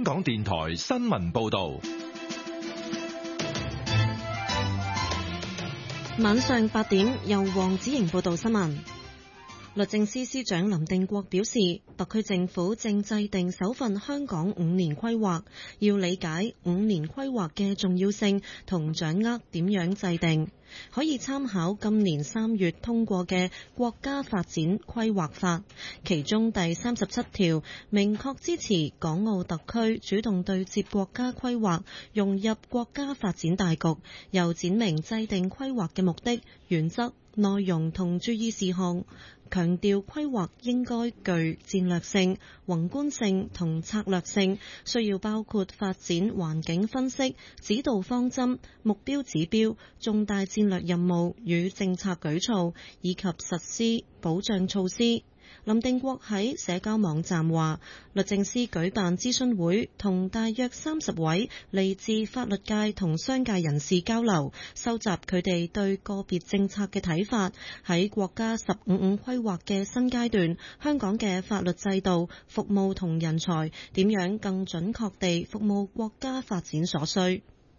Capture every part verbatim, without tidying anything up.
港電台新聞報道。 晚上八點，由黃子瑩報道新聞。律政司司長林定國表示，特區政府正制定首份香港五年規劃，要理解五年規劃嘅重要性同掌握點樣制定，可以參考今年三月通過嘅國家發展規劃法，其中第三十七條明確支持港澳特區主動對接國家規劃，融入國家發展大局，又闡明制定規劃嘅目的、原則、內容同注意事項，強調規劃應該具戰略性、宏觀性同策略性，需要包括發展環境分析、指導方針、目標指標、重大戰略任務與政策舉措，以及實施保障措施。林定國喺社交網站話，律政司舉辦諮詢會，同大約三十位嚟自法律界同商界人士交流，收集佢哋對個別政策嘅睇法。喺國家十五五規劃嘅新階段，香港嘅法律制度、服務同人才點樣更準確地服務國家發展所需。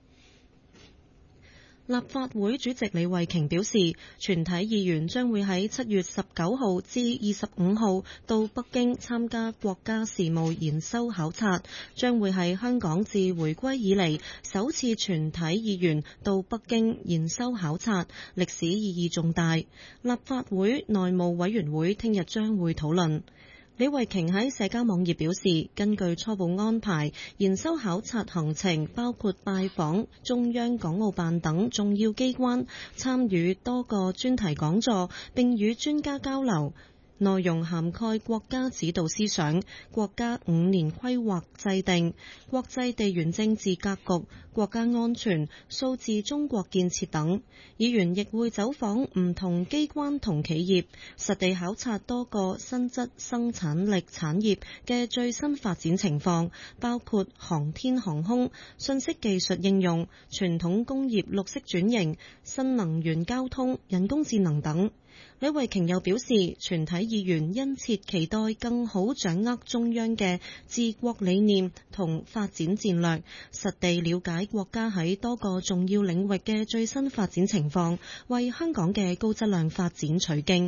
立法會主席李慧瓊表示，全體議員將會喺七月十九號至二十五號到北京參加國家事務研修考察，將會係香港自回歸以嚟首次全體議員到北京研修考察，歷史意義重大。立法會內務委員會聽日將會討論。李慧瓊喺社交網頁表示，根據初步安排，研修考察行程包括拜訪中央港澳辦等重要機關，參與多個專題講座，並與專家交流。內容涵蓋國家指導思想、國家五年規劃制定、國際地緣政治格局、國家安全、數字中國建設等。議員亦會走訪唔同機關同企業，實地考察多個新質生產力產業嘅最新發展情況，包括航天航空、信息技術應用、傳統工業綠色轉型、新能源交通、人工智能等。李慧瓊又表示，全體議員殷切期待更好掌握中央嘅治國理念同發展戰略，實地了解國家喺多個重要領域嘅最新發展情況，為香港嘅高質量發展取經。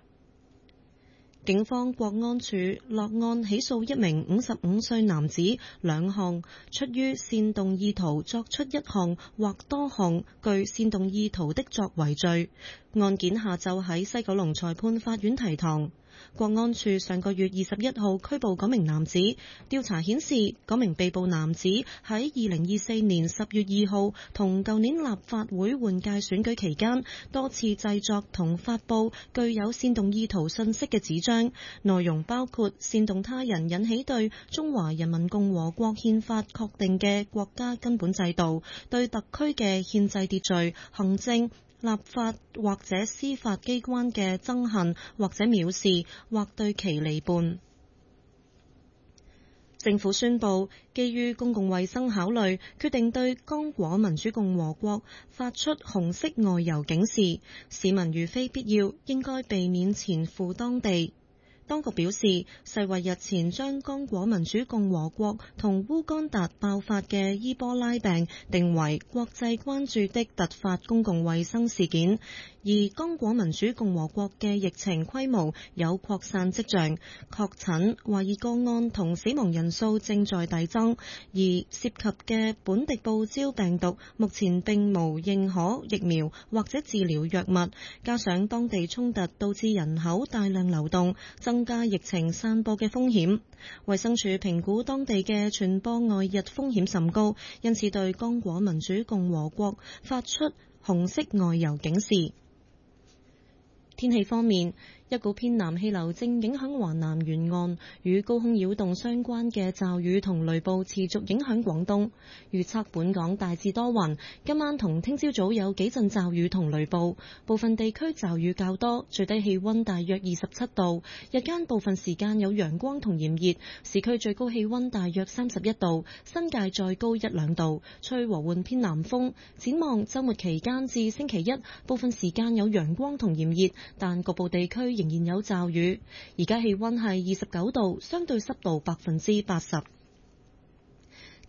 警方國安處落案起訴一名五十五歲男子兩項出於煽動意圖作出一項或多項具煽動意圖的作為罪。案件下晝喺西九龍裁判法院提堂。國安處上個月二十一號拘捕嗰名男子，調查顯示嗰名被捕男子喺二零二四年十月二號同舊年立法會換屆選舉期間多次製作同發佈具有煽動意圖信息嘅紙張，內容包括煽動他人引起對中華人民共和國憲法確定嘅國家根本制度、對特區嘅憲制秩序、行政、立法或者司法機關嘅憎恨或者藐視，或對其離叛。政府宣布，基於公共衛生考慮，決定對剛果民主共和國發出紅色外遊警示，市民如非必要，應該避免前赴當地。當局表示，世衛日前將剛果民主共和國同烏干達爆發嘅伊波拉病定為國際關注的突發公共衛生事件，而剛果民主共和國嘅疫情規模有擴散跡象，確診、懷疑個案同死亡人數正在遞增，而涉及嘅本地報招病毒目前並無認可疫苗或者治療藥物，加上當地衝突導致人口大量流動，增加疫情散播嘅風險。衛生署評估當地嘅傳播外溢風險甚高，因此對剛果民主共和國發出紅色外遊警示。天氣方面，一股偏南氣流正影響華南沿岸，與高空擾動相關嘅驟雨同雷暴持續影響廣東。預測本港大致多雲，今晚同聽朝早有幾陣驟雨同雷暴，部分地區驟雨較多，最低氣溫大約二十七度，日間部分時間有陽光同炎熱，市區最高氣溫大約三十一度，新界再高一兩度，吹和緩偏南風。展望週末期間至星期一，部分時間有陽光同炎熱，但局部地區仍然有驟雨。而家氣溫係二十九度，相對濕度百分之八十。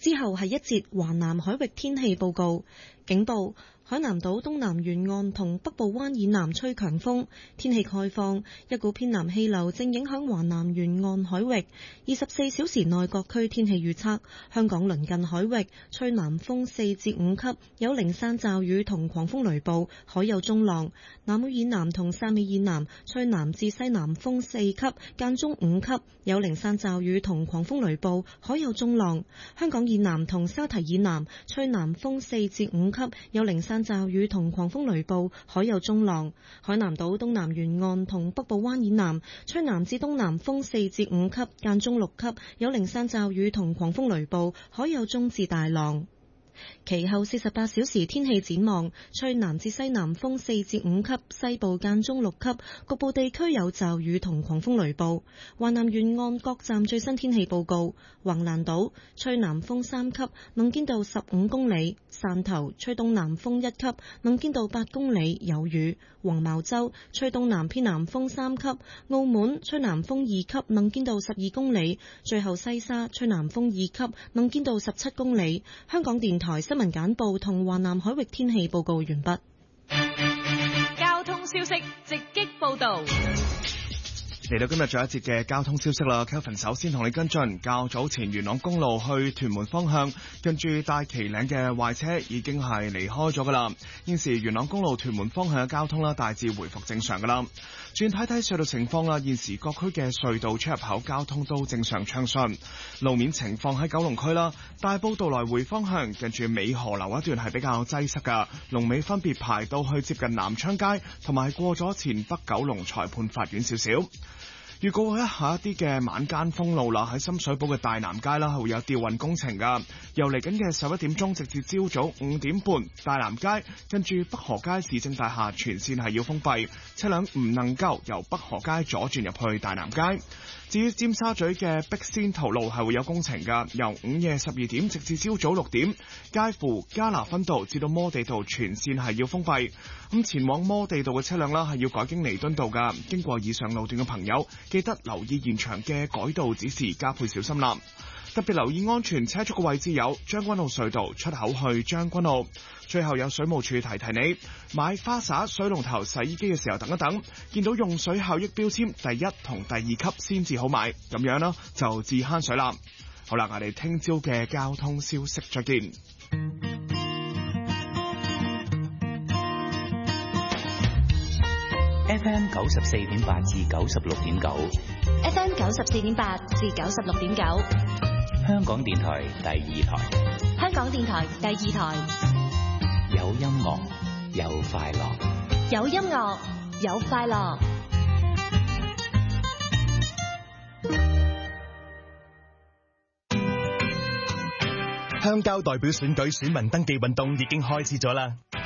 之後係一節華南海域天氣報告。警報：海南島東南沿岸同北部灣以南吹強風，天氣概況，一股偏南氣流正影響華南沿岸海域。二十四小時內各區天氣預測：香港鄰近海域吹南風四至五級，有零散驟雨同狂風雷暴，海有中浪；南澳以南同汕尾以南吹南至西南風四級，間中五級，有零散驟雨同狂風雷暴，海有中浪。香港以南同沙堤以南吹南風四至五級，有零散驟雨同狂風雷暴，海有中浪。海南島東南沿岸同北部灣以南吹南至東南風四至五級，間中六級，有零散驟雨同狂風雷暴，海有中至大浪。其後四十八小時天氣展望，吹南至西南風四至五級，西部間中六級，局部地區有驟雨同狂風雷暴。華南沿岸各站最新天氣報告：橫瀾島吹南風三級，能見度十五公里；汕頭吹東南風一級，能見度八公里，有雨；黃茅洲吹東南偏南風三級；澳門吹南風二級，能見度十二公里；最後西沙吹南風二級，能見度十七公里。香港電台新聞簡報同華南海域天氣報告完畢。 交通消息直擊報道。 嚟到今日最後一節嘅交通消息啦 ，Kelvin 首先同你跟進，較早前元朗公路去屯門方向，近住大旗嶺嘅壞車已經係離開咗噶啦。現時元朗公路屯門方向嘅交通啦，大致回復正常噶啦。轉睇睇隧道情況啦，現時各區嘅隧道出入口交通都正常暢順。路面情況喺九龍區啦，大埔道來回方向近住美河樓一段係比較擠塞噶，龍尾分別排到去接近南昌街同埋過咗前北九龍裁判法院少少。預告一下一啲嘅晚間封路啦，喺深水埗嘅大南街啦，係會有吊運工程噶。由嚟緊嘅十一點鐘直至朝早五點半，大南街跟住北河街市政大廈全線係要封閉，車輛唔能夠由北河街左轉入去大南街。至於尖沙咀嘅碧仙桃路係會有工程噶，由午夜十二點直至朝早六點，介乎加拿分道至到摩地道全線係要封閉。咁前往摩地道嘅車輛啦，係要改經彌敦道噶。經過以上路段嘅朋友，記得留意現場嘅改道指示，加倍小心啦。特別留意安全車速嘅位置有將軍澳隧道出口去將軍澳。最後有水務署提提你，買花灑、水龍頭、洗衣機嘅時候等一等，見到用水效益標籤第一同第二級先至好買，咁樣呢就至慳水啦。好啦，我哋聽朝嘅交通消息再見。 F M 九十四點八至九十六點九 ，F M 九十四點八至九十六點九， 香港電台第二台， 香港電台第二台， 有音樂，有快樂， 有音樂，有快樂。 鄉郊代表選舉選民登記運動已經開始咗啦。